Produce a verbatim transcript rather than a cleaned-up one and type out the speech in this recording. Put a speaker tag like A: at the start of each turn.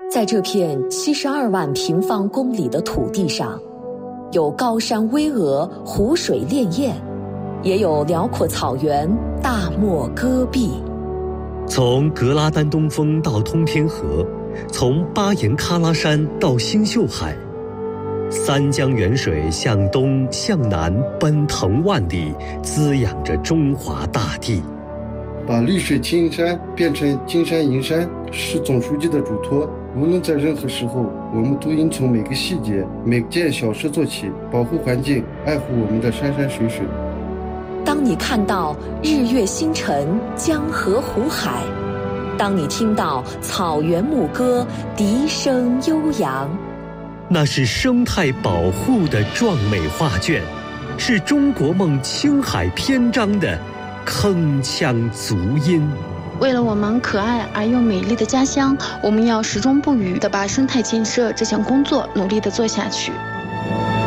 A: 在这片七十二万平方公里的土地上，有高山巍峨、湖水潋滟，也有辽阔草原、大漠戈壁。
B: 从格拉丹东峰到通天河，从巴颜喀拉山到星宿海，三江源水向东向南奔腾万里，滋养着中华大地。
C: 把绿水青山变成金山银山是总书记的嘱托。无论在任何时候，我们都应从每个细节、每件小事做起，保护环境，爱护我们的山山水水。
A: 当你看到日月星辰、江河湖海，当你听到草原牧歌、笛声悠扬，
B: 那是生态保护的壮美画卷，是中国梦青海篇章的铿锵足音。
D: 为了我们可爱而又美丽的家乡，我们要始终不渝地把生态建设这项工作努力地做下去。